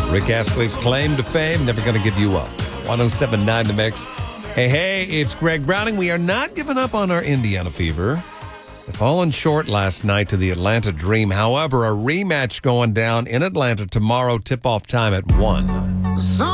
Rick Astley's claim to fame, Never Gonna Give You Up. 107.9 The Mix. Hey, it's Greg Browning. We are not giving up on our Indiana Fever. They fallen short last night to the Atlanta Dream. However, a rematch going down in Atlanta tomorrow, tip-off time at 1.